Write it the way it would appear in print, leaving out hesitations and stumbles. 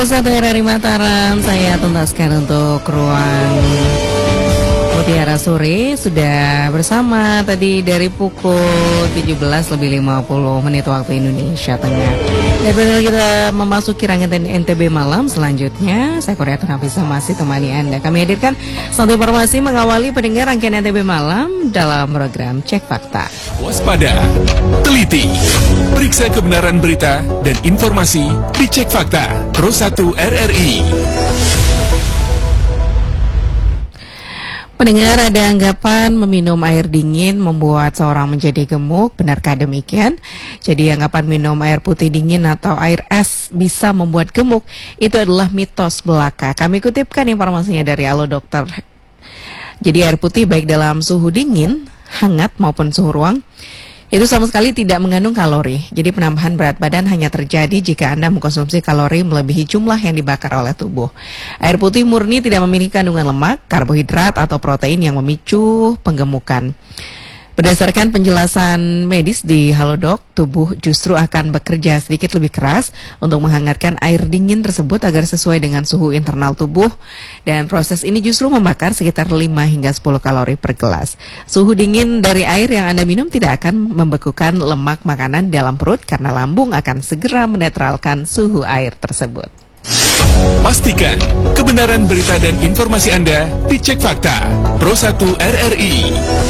Satu RRI Mataram, saya tuntaskan untuk ruang Mutiara Sore. Sudah bersama tadi dari pukul 17:50 waktu Indonesia Tengah. Dan benar kita memasuki rangkaian NTB malam selanjutnya. Saya Korea Tunafisa masih temani Anda. Kami hadirkan satu informasi mengawali pendengar rangkaian NTB malam dalam program Cek Fakta. Waspada, teliti, periksa kebenaran berita dan informasi di Cek Fakta Pro 1 RRI. Pendengar, ada anggapan meminum air dingin membuat seorang menjadi gemuk. Benarkah demikian? Jadi anggapan minum air putih dingin atau air es bisa membuat gemuk, itu adalah mitos belaka. Kami kutipkan informasinya dari Halo Dokter. Jadi air putih baik dalam suhu dingin, hangat maupun suhu ruang, itu sama sekali tidak mengandung kalori. Jadi penambahan berat badan hanya terjadi jika Anda mengkonsumsi kalori melebihi jumlah yang dibakar oleh tubuh. Air putih murni tidak memiliki kandungan lemak, karbohidrat, atau protein yang memicu penggemukan. Berdasarkan penjelasan medis di Halodoc, tubuh justru akan bekerja sedikit lebih keras untuk menghangatkan air dingin tersebut agar sesuai dengan suhu internal tubuh, dan proses ini justru membakar sekitar 5 hingga 10 kalori per gelas. Suhu dingin dari air yang Anda minum tidak akan membekukan lemak makanan dalam perut karena lambung akan segera menetralkan suhu air tersebut. Pastikan kebenaran berita dan informasi Anda di Cek Fakta Pro 1 RRI.